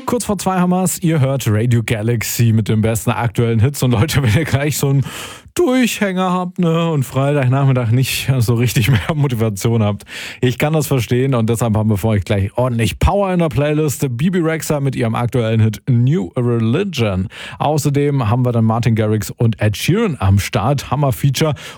Kurz vor 2 haben wir's. Ihr hört Radio Galaxy mit den besten aktuellen Hits. Und Leute, wenn ihr gleich so einen Durchhänger habt, ne, und Freitagnachmittag nicht so richtig mehr Motivation habt, ich kann das verstehen. Und deshalb haben wir für euch gleich ordentlich Power in der Playlist. Bebe Rexha mit ihrem aktuellen Hit New Religion. Außerdem haben wir dann Martin Garrix und Ed Sheeran am Start. Hammer-Feature.